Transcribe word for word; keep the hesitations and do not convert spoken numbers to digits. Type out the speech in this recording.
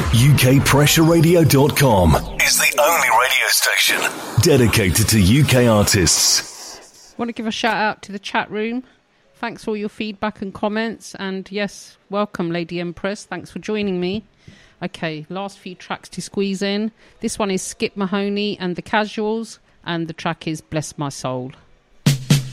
U K Pressure Radio dot com is the only radio station dedicated to U K artists. Want to give a shout out to the chat room. Thanks for all your feedback and comments. And yes, welcome, Lady Empress. Thanks for joining me. Okay, last few tracks to squeeze in. This one is Skip Mahoney and the Casuals, and the track is Bless My Soul.